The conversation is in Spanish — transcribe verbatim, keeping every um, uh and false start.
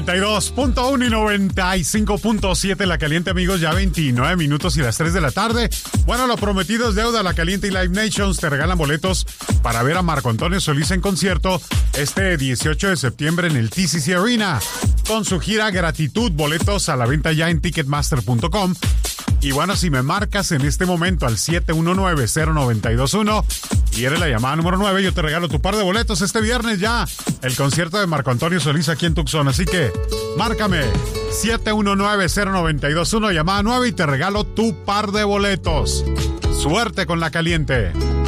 noventa y dos punto uno y noventa y cinco punto siete La Caliente, amigos, ya veintinueve minutos y las tres de la tarde. Bueno, lo prometido es deuda. La Caliente y Live Nations te regalan boletos para ver a Marco Antonio Solís en concierto este dieciocho de septiembre en el T C C Arena con su gira Gratitud. Boletos a la venta ya en ticketmaster punto com. Y bueno, si me marcas en este momento al siete uno nueve, cero nueve dos uno y eres la llamada número nueve, yo te regalo tu par de boletos este viernes ya. El concierto de Marco Antonio Solís aquí en Tucson. Así que márcame siete uno nueve, cero nueve dos uno, llamada nueve y te regalo tu par de boletos. Suerte con La Caliente.